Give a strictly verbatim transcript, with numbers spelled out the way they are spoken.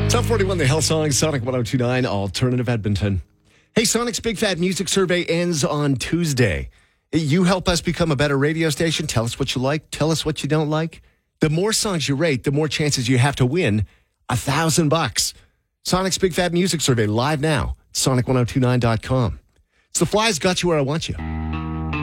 Top forty-one, the Hell Song, Sonic one oh two point nine, Alternative Edmonton. Hey, Sonic's Big Fat Music Survey ends on Tuesday. You help us become a better radio station. Tell us what you like. Tell us what you don't like. The more songs you rate, the more chances you have to win a thousand bucks. Sonic's Big Fat Music Survey live now. Sonic ten twenty-nine dot com. It's the Flies got you where I want you.